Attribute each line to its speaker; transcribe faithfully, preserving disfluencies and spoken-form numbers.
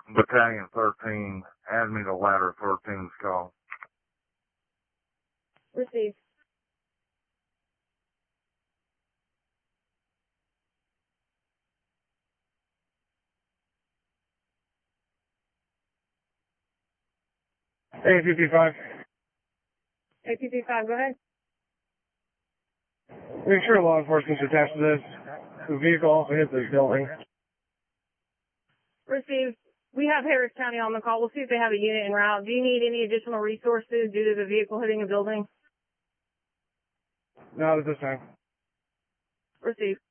Speaker 1: Battalion thirteen, add me to ladder thirteen's call.
Speaker 2: Received.
Speaker 3: A fifty-five.
Speaker 2: A P P five, go ahead.
Speaker 3: Make sure law enforcement's attached to this. The vehicle also hit this building.
Speaker 2: Received. We have Harris County on the call. We'll see if they have a unit en route. Do you need any additional resources due to the vehicle hitting a building?
Speaker 3: Not at this time.
Speaker 2: Received.